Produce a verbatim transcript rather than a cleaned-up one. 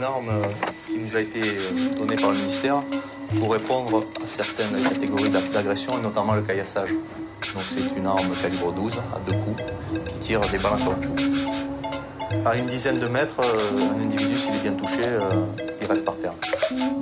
une arme qui nous a été donnée par le ministère pour répondre à certaines catégories d'agression, et notamment le caillassage. Donc c'est une arme calibre douze à deux coups qui tire des balles en caoutchouc. À une dizaine de mètres, un individu, s'il est bien touché, il reste par terre.